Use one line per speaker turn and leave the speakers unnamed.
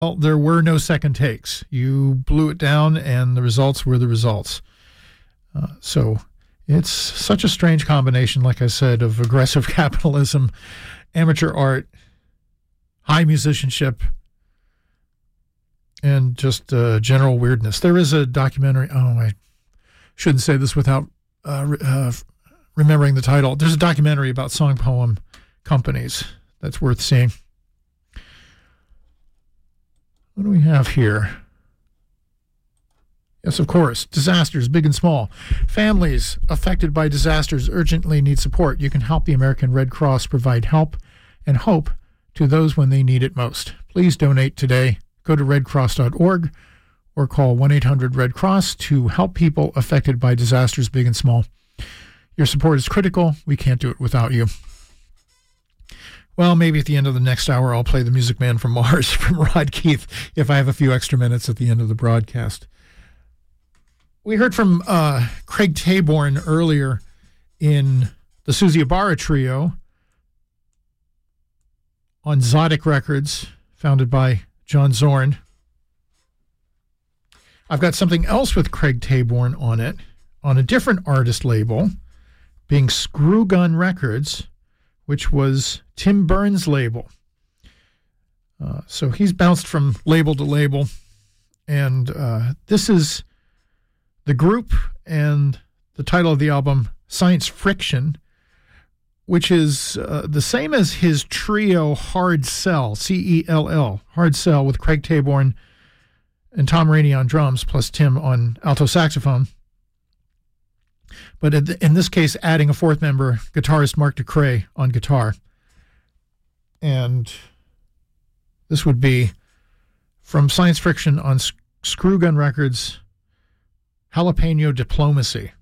Well, there were no second takes. You blew it down, and the results were the results. So it's such a strange combination, like I said, of aggressive capitalism, amateur art, high musicianship, and just general weirdness. There is a documentary. Oh, I shouldn't say this without remembering the title. There's a documentary about song poem companies that's worth seeing. What do we have here? Yes, of course. Disasters, big and small. Families affected by disasters urgently need support. You can help the American Red Cross provide help and hope to those when they need it most. Please donate today. Go to redcross.org or call 1-800-RED-CROSS to help people affected by disasters, big and small. Your support is critical. We can't do it without you. Well, maybe at the end of the next hour, I'll play The Music Man from Mars from Rod Keith if I have a few extra minutes at the end of the broadcast. We heard from Craig Taborn earlier in the Susie Ibarra Trio on Zodic Records, founded by John Zorn. I've got something else with Craig Taborn on it, on a different artist label, being Screw Gun Records, which was Tim Burns' label. So he's bounced from label to label, and this is the group and the title of the album, Science Friction, which is the same as his trio Hard Cell, C-E-L-L, Hard Cell, with Craig Taborn and Tom Rainey on drums, plus Tim on alto saxophone. But in this case, adding a fourth member, guitarist Mark DeCray on guitar. And this would be from Science Friction on Screw Gun Records, Jalapeno Diplomacy.